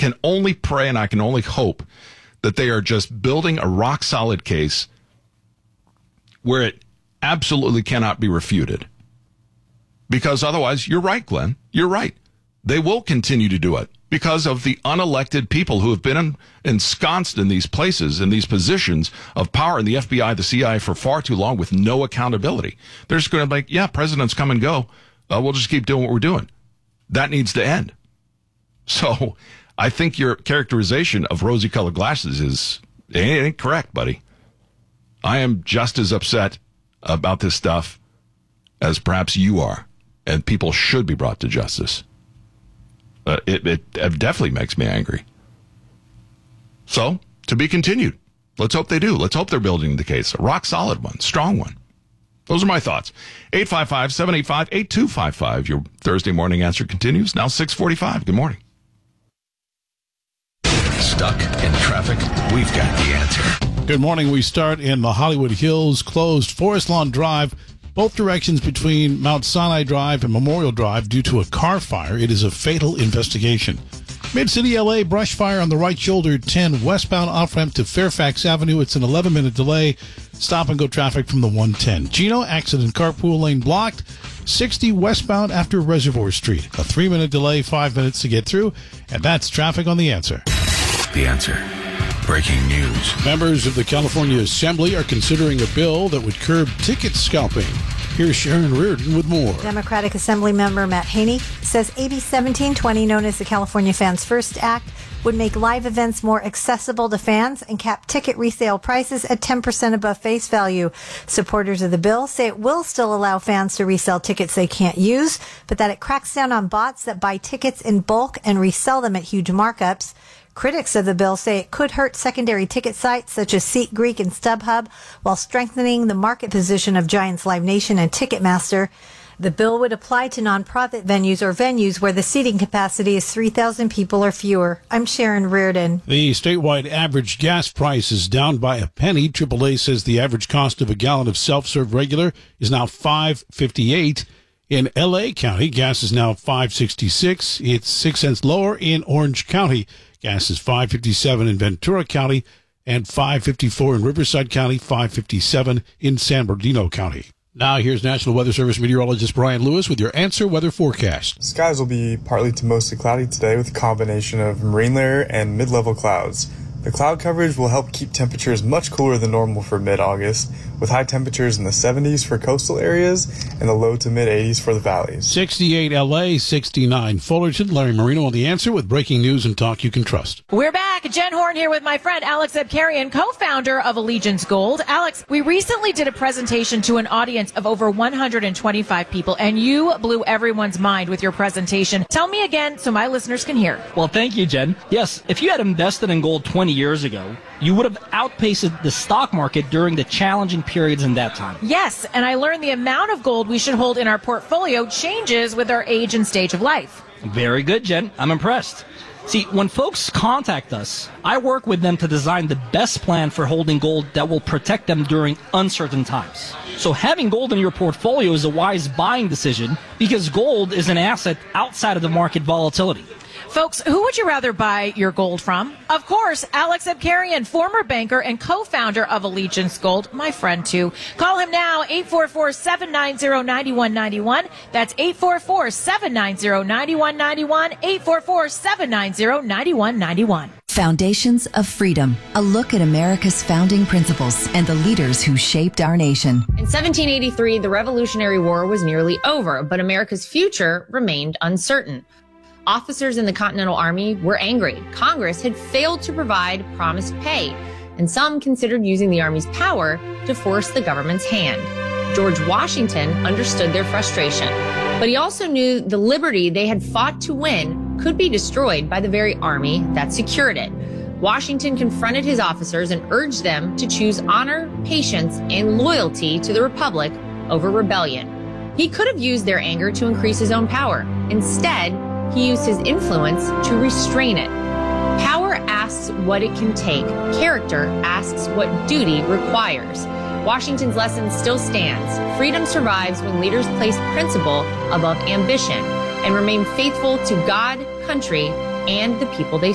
can only pray and I can only hope that they are just building a rock-solid case where it absolutely cannot be refuted. Because otherwise, you're right, Glenn. You're right. They will continue to do it because of the unelected people who have been ensconced in these places, in these positions of power in the FBI, the CIA for far too long with no accountability. They're just going to be like, yeah, presidents come and go. We'll just keep doing what we're doing. That needs to end. So I think your characterization of rosy-colored glasses ain't correct, buddy. I am just as upset about this stuff as perhaps you are, and people should be brought to justice. It definitely makes me angry. So, to be continued. Let's hope they do. Let's hope they're building the case. A rock-solid one, strong one. Those are my thoughts. 855-785-8255. Your Thursday morning answer continues. Now 6:45. Good morning. Stuck in traffic? We've got the answer. Good morning. We start in the Hollywood Hills, closed Forest Lawn Drive, both directions between Mount Sinai Drive and Memorial Drive due to a car fire. It is a fatal investigation. Mid-City LA, brush fire on the right shoulder, 10 westbound off-ramp to Fairfax Avenue. It's an 11-minute delay. Stop-and-go traffic from the 110. Gino, accident, carpool lane blocked. 60 westbound after Reservoir Street. A 3-minute delay, 5 minutes to get through. And that's traffic on The Answer. The Answer. Breaking news. Members of the California Assembly are considering a bill that would curb ticket scalping. Here's Sharon Reardon with more. Democratic Assembly member Matt Haney says AB 1720, known as the California Fans First Act, would make live events more accessible to fans and cap ticket resale prices at 10% above face value. Supporters of the bill say it will still allow fans to resell tickets they can't use, but that it cracks down on bots that buy tickets in bulk and resell them at huge markups. Critics of the bill say it could hurt secondary ticket sites such as SeatGreek and StubHub while strengthening the market position of giants Live Nation and Ticketmaster. The bill would apply to nonprofit venues or venues where the seating capacity is 3,000 people or fewer. I'm Sharon Reardon. The statewide average gas price is down by a penny. AAA says the average cost of a gallon of self-serve regular is now $5.58. In L.A. County, gas is now $5.66. It's 6 cents lower in Orange County. Gas is $5.57 in Ventura County and $5.54 in Riverside County, $5.57 in San Bernardino County. Now here's National Weather Service meteorologist Brian Lewis with your Answer Weather Forecast. Skies will be partly to mostly cloudy today with a combination of marine layer and mid-level clouds. The cloud coverage will help keep temperatures much cooler than normal for mid-August, with high temperatures in the 70s for coastal areas and the low to mid-80s for the valleys. 68 L.A., 69 Fullerton. Larry Marino on The Answer with breaking news and talk you can trust. We're back. Jen Horn here with my friend Alex Abkarian, co-founder of Allegiance Gold. Alex, we recently did a presentation to an audience of over 125 people, and you blew everyone's mind with your presentation. Tell me again so my listeners can hear. Well, thank you, Jen. Yes, if you had invested in gold 20 years ago, you would have outpaced the stock market during the challenging periods in that time. Yes, and I learned the amount of gold we should hold in our portfolio changes with our age and stage of life. Very good, Jen. I'm impressed. See, when folks contact us, I work with them to design the best plan for holding gold that will protect them during uncertain times. So having gold in your portfolio is a wise buying decision because gold is an asset outside of the market volatility. Folks, who would you rather buy your gold from? Of course, Alex Abkarian, former banker and co-founder of Allegiance Gold, my friend too. Call him now, 844-790-9191. That's 844-790-9191, 844-790-9191. Foundations of Freedom, a look at America's founding principles and the leaders who shaped our nation. In 1783, the Revolutionary War was nearly over, but America's future remained uncertain. Officers in the Continental Army were angry. Congress had failed to provide promised pay, and some considered using the Army's power to force the government's hand. George Washington understood their frustration, but he also knew the liberty they had fought to win could be destroyed by the very army that secured it. Washington confronted his officers and urged them to choose honor, patience, and loyalty to the Republic over rebellion. He could have used their anger to increase his own power. Instead, he used his influence to restrain it. Power asks what it can take. Character asks what duty requires. Washington's lesson still stands. Freedom survives when leaders place principle above ambition and remain faithful to God, country, and the people they